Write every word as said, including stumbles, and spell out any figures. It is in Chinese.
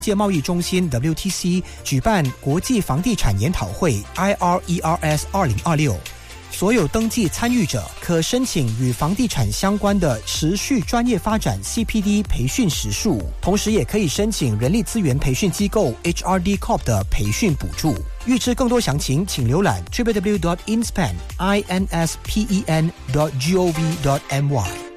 界贸易中心 W T C 举办国际房地产研讨会 I R E R S 二零二六，所有登记参与者可申请与房地产相关的持续专业发展 C P D 培训时数，同时也可以申请人力资源培训机构 H R D Corp 的培训补助。预知更多详情，请浏览 double-u double-u double-u dot inspan dot gov dot my。